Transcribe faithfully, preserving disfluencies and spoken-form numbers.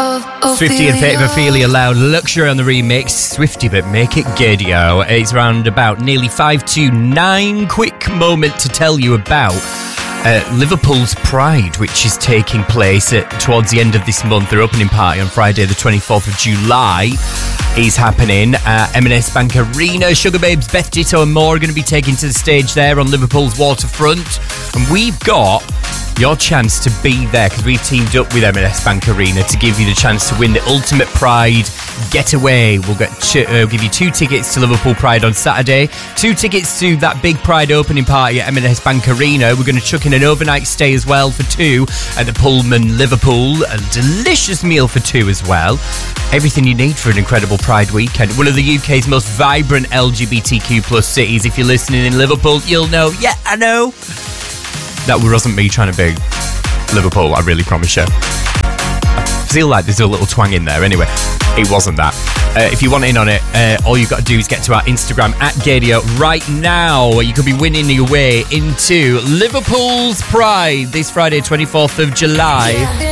Swifty and Fate of Ophelia Loud, Luxury on the remix. Swifty, but make it Gadio. It's round about nearly five to nine. Quick moment to tell you about uh, Liverpool's Pride, which is taking place at, towards the end of this month. Their opening party on Friday, the twenty-fourth of July, is happening at M and S Bank Arena. Sugar Babes, Beth Ditto and more are going to be taken to the stage there on Liverpool's waterfront. And we've got your chance to be there because we've teamed up with M and S Bank Arena to give you the chance to win the Ultimate Pride Getaway. We'll get ch- uh, give you two tickets to Liverpool Pride on Saturday, two tickets to that big Pride opening party at M and S Bank Arena. We're going to chuck in an overnight stay as well for two at the Pullman Liverpool, a delicious meal for two as well. Everything you need for an incredible Pride weekend. One of the U K's most vibrant L G B T Q plus cities. If you're listening in Liverpool, you'll know. Yeah, I know. That wasn't me trying to be Liverpool, I really promise you. I feel like there's a little twang in there. Anyway, it wasn't that. Uh, if you want in on it, uh, all you've got to do is get to our Instagram at Gadio right now. You could be winning your way into Liverpool's Pride this Friday, twenty-fourth of July.